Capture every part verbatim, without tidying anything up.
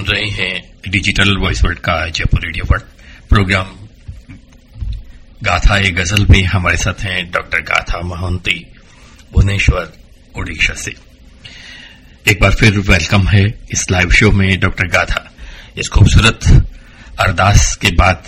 सुन रहे हैं digital voice world का जयपुर रेडियो पर प्रोग्राम गाथा ए गजल में हमारे साथ हैं डॉक्टर गाथा मोहंती भुवनेश्वर ओडिशा से। एक बार फिर वेलकम है इस लाइव शो में डॉक्टर गाथा। इस खूबसूरत अरदास के बाद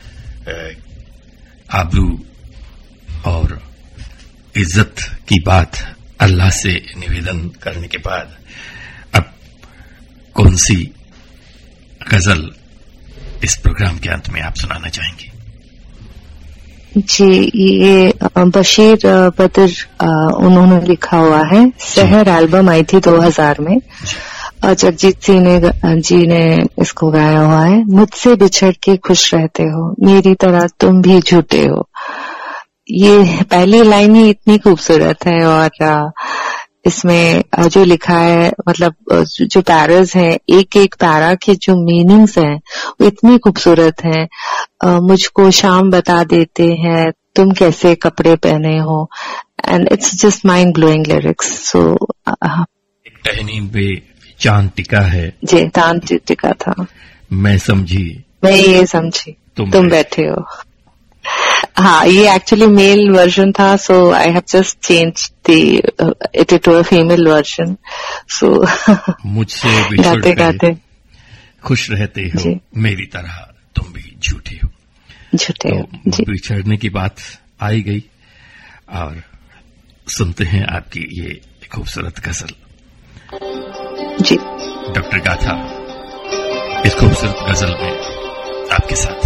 आबरू और इज्जत की बात अल्लाह से निवेदन करने के बाद अब कौन सी गजल इस प्रोग्राम के अंत में आप सुनाना चाहेंगे? जी, ये बशीर बद्र उन्होंने लिखा हुआ है। शहर एल्बम आई थी दो हज़ार में। जगजीत सिंह ने जी ने इसको गाया हुआ है। मुझसे बिछड़ के खुश रहते हो, मेरी तरह तुम भी झूठे हो। ये पहली लाइन ही इतनी खूबसूरत है और इसमें जो लिखा है, मतलब जो पैरास हैं, एक एक पैरा के जो मीनिंग्स हैं वो इतनी खूबसूरत हैं। मुझको शाम बता देते हैं तुम कैसे कपड़े पहने हो, and it's just mind blowing lyrics. सो एक टहनी पे चांद टिका है, जी चांद टिका था, मैं समझी मैं ये समझी तुम, तुम बैठे हो। हाँ, ये एक्चुअली मेल वर्जन था, सो I have just change the it to a female version. सो मुझसे बिछड़ गाते गाते खुश रहते हो, मेरी तरह तुम भी झूठे हो। झूठे हो तो बिछड़ने की बात आई गई और सुनते हैं आपकी ये खूबसूरत गजल। जी डॉक्टर गाथा इस खूबसूरत गजल में आपके साथ।